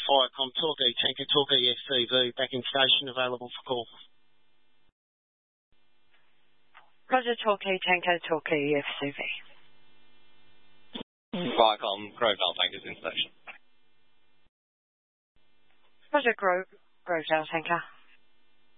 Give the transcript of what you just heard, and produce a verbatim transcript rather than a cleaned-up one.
Firecom Torquay Tanker Torquay F C V back in station, available for call. Roger, Torquay Tanker Torquay F C V. Firecom Grovedale Tankers in station. Roger, Grove, Grovedale Tanker.